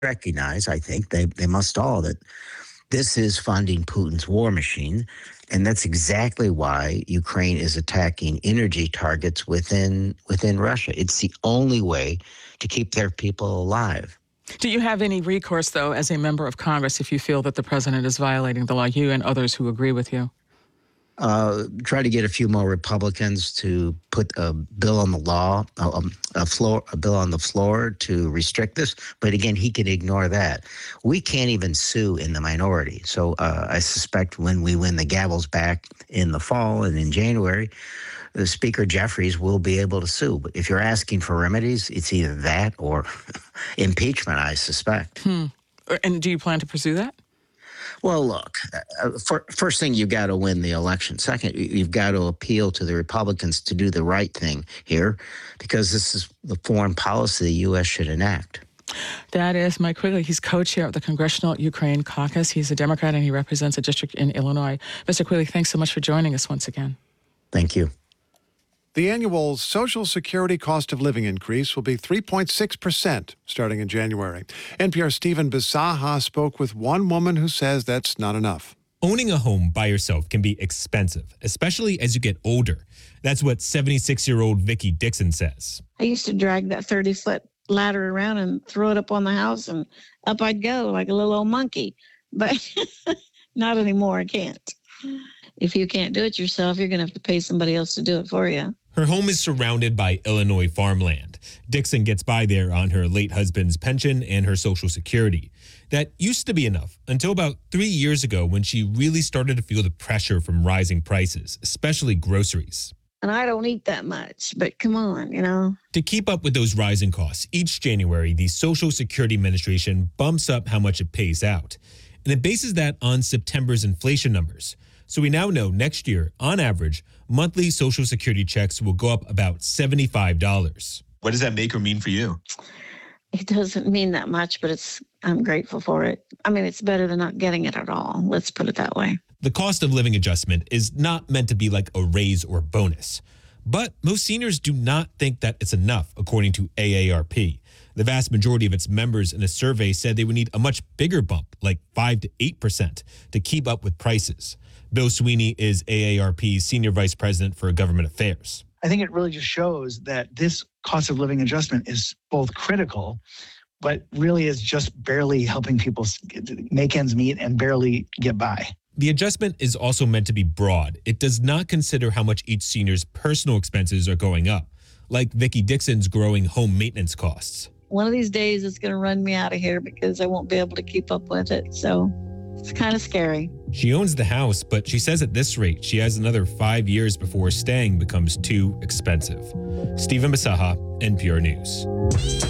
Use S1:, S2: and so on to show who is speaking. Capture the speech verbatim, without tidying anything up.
S1: recognize, I think, they, they must all, that this is funding Putin's war machine. And that's exactly why Ukraine is attacking energy targets within within Russia. It's the only way to keep their people alive.
S2: Do you have any recourse, though, as a member of Congress, if you feel that the president is violating the law, you and others who agree with you?
S1: Uh, try to get a few more Republicans to put a bill on the law, um, a floor, a bill on the floor to restrict this. But again, he can ignore that. We can't even sue in the minority. So uh, I suspect when we win the gavels back in the fall and in January, the Speaker Jeffries will be able to sue. But if you're asking for remedies, it's either that or impeachment, I suspect.
S2: Hmm. And do you plan to pursue that?
S1: Well, look, uh, for, first thing, you got to win the election. Second, you've got to appeal to the Republicans to do the right thing here, because this is the foreign policy the U S should enact.
S2: That is Mike Quigley. He's co-chair of the Congressional Ukraine Caucus. He's a Democrat, and he represents a district in Illinois. Mister Quigley, thanks so much for joining us once again.
S1: Thank you.
S3: The annual Social Security cost of living increase will be three point six percent starting in January. N P R's Stephen Bisaha spoke with one woman who says that's not enough.
S4: Owning a home by yourself can be expensive, especially as you get older. That's what seventy-six-year-old Vicki Dixon says.
S5: I used to drag that thirty-foot ladder around and throw it up on the house, and up I'd go like a little old monkey. But not anymore. I can't. If you can't do it yourself, you're going to have to pay somebody else to do it for you.
S4: Her home is surrounded by Illinois farmland. Dixon gets by there on her late husband's pension and her Social Security. That used to be enough until about three years ago, when she really started to feel the pressure from rising prices, especially groceries.
S5: And I don't eat that much, but come on, you know.
S4: To keep up with those rising costs, each January, the Social Security Administration bumps up how much it pays out. And it bases that on September's inflation numbers. So we now know next year, on average, monthly Social Security checks will go up about seventy-five dollars.
S6: What does that make or mean for you?
S5: It doesn't mean that much, but it's I'm grateful for it. I mean, it's better than not getting it at all. Let's put it that way.
S4: The cost of living adjustment is not meant to be like a raise or bonus. But most seniors do not think that it's enough, according to A A R P. The vast majority of its members in a survey said they would need a much bigger bump, like five to eight percent, to keep up with prices. Bill Sweeney is A A R P's Senior Vice President for Government Affairs.
S7: I think it really just shows that this cost of living adjustment is both critical, but really is just barely helping people make ends meet and barely get by.
S4: The adjustment is also meant to be broad. It does not consider how much each senior's personal expenses are going up, like Vicki Dixon's growing home maintenance costs.
S5: One of these days it's going to run me out of here because I won't be able to keep up with it. So it's kind of scary.
S4: She owns the house, but she says at this rate, she has another five years before staying becomes too expensive. Stephen Bisaha, N P R News.